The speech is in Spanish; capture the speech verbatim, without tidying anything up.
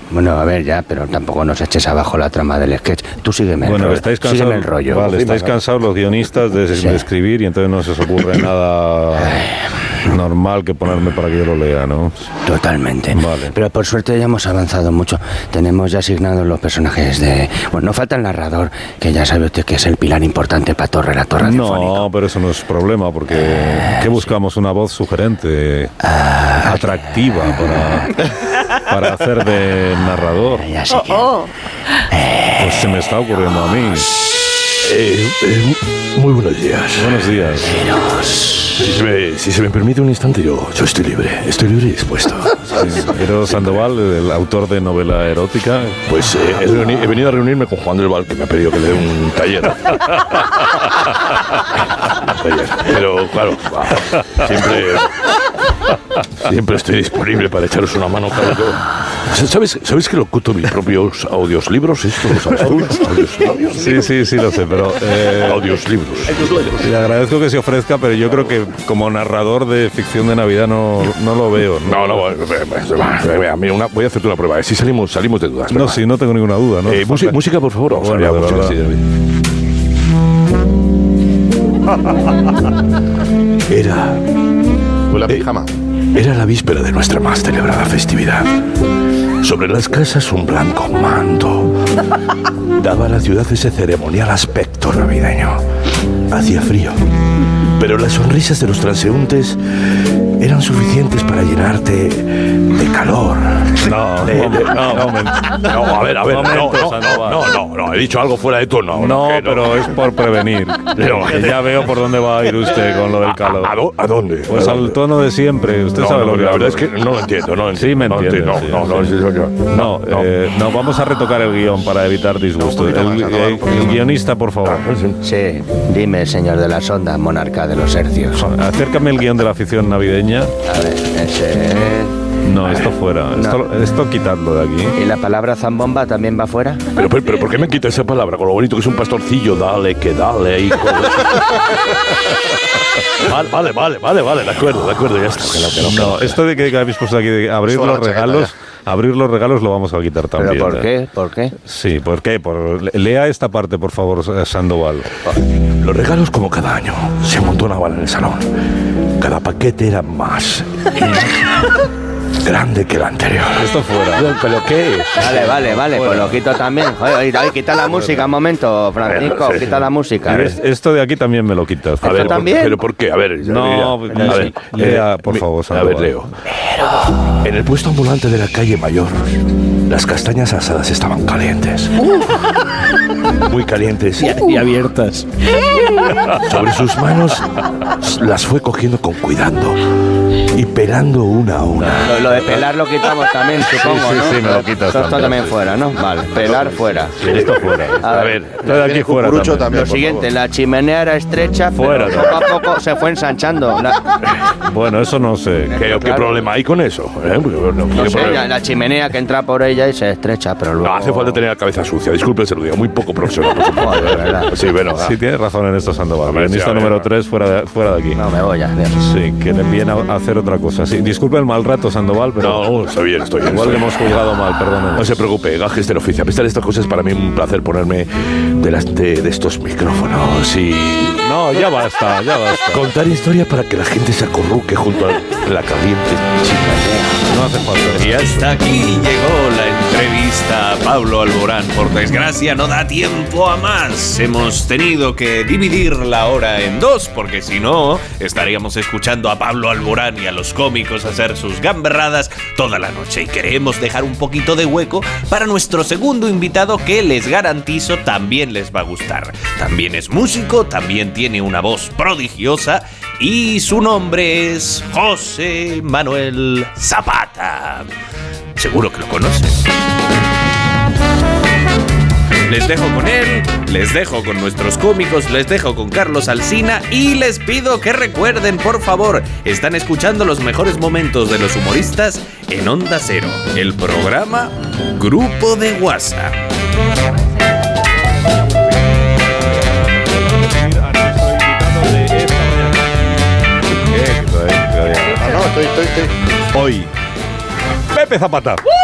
Bueno, a ver, ya, pero tampoco nos eches abajo la trama del sketch. Tú sígueme bueno, el rollo. Estáis cansados, sígueme el rollo. Vale, estáis cansados los guionistas de, sí. de escribir y entonces no se os ocurre nada normal que ponerme para que yo lo lea, ¿no? Totalmente. Vale. Pero por suerte ya hemos avanzado mucho. Tenemos ya asignados los personajes de... Bueno, no falta el narrador, que ya sabe usted que es el pilar importante para todo relato radiofónico. No, pero eso no es problema, porque eh, ¿qué buscamos? Una voz sugerente, ah, atractiva para, para hacer de narrador. Ya sé que... Oh, oh. Pues se me está ocurriendo a mí. Eh, eh, muy buenos días. Buenos días. Si se, me, si se me permite un instante, yo, yo estoy libre. Estoy libre y dispuesto. Sí, Eros Sandoval, el autor de novela erótica. Pues eh, he, reuni- he venido a reunirme con Juan del Val, que me ha pedido que le dé un taller. Pero, claro, siempre... Siempre estoy disponible para echaros una mano, claro. ¿Sabes, ¿Sabes que locuto mis propios audiolibros? ¿Esto lo sabes tú? ¿Audiolibros? Sí, sí, sí lo sé, pero... Eh, audiolibros. Le agradezco que se ofrezca, pero yo creo que como narrador de ficción de Navidad no, no lo veo. No, no, no mira, una, voy a hacerte una prueba. Si salimos, salimos de dudas. No, sí, no tengo ninguna duda. ¿no? Eh, música, música, por favor. Vamos bueno, allá, música, sí. Era... Hola, pijama. Era la víspera de nuestra más celebrada festividad. Sobre las casas un blanco manto daba a la ciudad ese ceremonial aspecto navideño. Hacía frío, pero las sonrisas de los transeúntes eran suficientes para llenarte de calor. No, de, de, no, no, no, a ver, a ver, momento, no, no, no, no, no, he dicho algo fuera de tono. No, no, pero es por prevenir. No, que ya veo por dónde va a ir usted con lo del calor. ¿A, a, a dónde? Pues ¿A al dónde? tono de siempre. Usted no, sabe no, lo que la hablo. verdad es que no lo entiendo, no lo entiendo. Sí, me entiende. No, sí, no, no, sí. no, no, no, no, eh, no, vamos a retocar el guión para evitar disgustos. No, el, más, el, el guionista, por favor. Sí, dime, señor de la sonda, monarca de los hercios. Acércame el guión de la afición navideña. A ver, ese... No, esto fuera. No. Esto, esto quitadlo de aquí. ¿Y la palabra zambomba también va fuera? Pero, pero, pero ¿por qué me quita esa palabra? Con lo bonito que es un pastorcillo, dale, que dale ahí. Vale, vale, vale, vale, vale, de acuerdo, de acuerdo, ya está. Que no, que no, que no. No, esto de que habéis puesto aquí de abrir Suena los la chaqueta, regalos, abrir los regalos lo vamos a quitar también. ¿Pero por ¿eh? qué? ¿Por qué? Sí, ¿por qué? Por, lea esta parte, por favor, Sandoval. Los regalos, como cada año, se amontonaban en el salón. Cada paquete era más grande que el anterior. Esto fuera. ¿Pero qué? Vale, vale, vale, pues lo quito también. Joder, ahí, quita la música, un momento, Francisco, Sí. quita la música. Es- Esto de aquí también me lo quitas. A ver, también? ¿pero por qué? A ver, No, a ver, lea, eh, por mi- favor, A Sandoval. ver, leo. En el puesto ambulante de la calle Mayor, las castañas asadas estaban calientes. Muy calientes. Y abiertas. Sobre sus manos las fue cogiendo con cuidado y pelando una a una. Lo, lo de pelar lo quitamos también, supongo, sí, ¿no? sí, me lo quitas Esto también. también fuera, ¿no? Vale, pelar fuera. Esto fuera. A A ver, ver, Esto de aquí Tiene fuera cucurucho también. también, lo por siguiente, favor. la chimenea era estrecha, Fuera. pero poco a poco se fue ensanchando. La, Bueno, eso no sé. ¿Qué, ¿qué claro. problema hay con eso? ¿Eh? No, no, no ¿qué sé, problema? la, la chimenea que entra por ella y se estrecha, pero luego... No hace falta tener la cabeza sucia. Disculpe, se lo digo. Muy poco profesional, por supuesto. Joder, de verdad. Sí, bueno. Sí, tienes razón en esto, Sandoval. Hombre, sí, Guionista a ver, número a ver. tres, fuera de, fuera de aquí. No, me voy ya. adiós. Sí, que le envíen a, a hacer otra cosa. Sí, disculpe el mal rato, Sandoval, pero No, estoy bien, estoy bien. igual le estoy hemos juzgado mal, perdónenos. No se preocupe, gajes del oficio. A pesar de estas cosas, para mí es un placer ponerme delante de estos micrófonos y No, ya basta, ya basta. contar historia para que la gente se acurruque junto a la caliente chimenea. No hace falta. Y hasta aquí llegó la entrevista a Pablo Alborán. Por desgracia no da tiempo a más. Hemos tenido que dividir la hora en dos, porque si no, estaríamos escuchando a Pablo Alborán y a los cómicos hacer sus gamberradas toda la noche. Y queremos dejar un poquito de hueco para nuestro segundo invitado, que les garantizo también les va a gustar. También es músico, también tiene una voz prodigiosa y su nombre es José Manuel Zapata. Seguro que lo conoces. Les dejo con él, les dejo con nuestros cómicos, les dejo con Carlos Alsina y les pido que recuerden, por favor, están escuchando los mejores momentos de los humoristas en Onda Cero, el programa Grupo de WhatsApp. No, no, estoy, estoy, estoy. Hoy, Pepe Zapata.